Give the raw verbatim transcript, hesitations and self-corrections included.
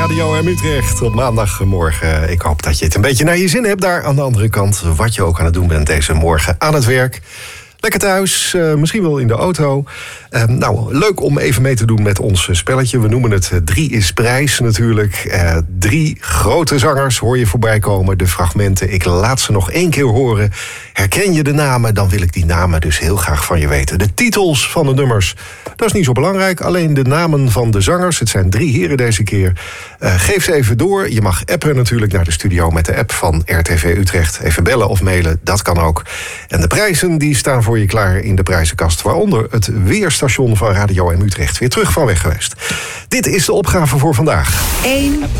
Radio M Utrecht op maandagmorgen. Ik hoop dat je het een beetje naar je zin hebt daar aan de andere kant. Wat je ook aan het doen bent deze morgen aan het werk. Lekker thuis, uh, misschien wel in de auto. Uh, nou, leuk om even mee te doen met ons spelletje. We noemen het uh, Drie is Prijs natuurlijk. Uh, drie grote zangers hoor je voorbij komen. De fragmenten, ik laat ze nog één keer horen. Herken je de namen, dan wil ik die namen dus heel graag van je weten. De titels van de nummers, dat is niet zo belangrijk. Alleen de namen van de zangers, het zijn drie heren deze keer. Uh, geef ze even door. Je mag appen natuurlijk naar de studio met de app van R T V Utrecht. Even bellen of mailen, dat kan ook. En de prijzen die staan voor je klaar in de prijzenkast. Waaronder het weerstation van Radio M Utrecht. Weer terug van weg geweest. Dit is de opgave voor vandaag. één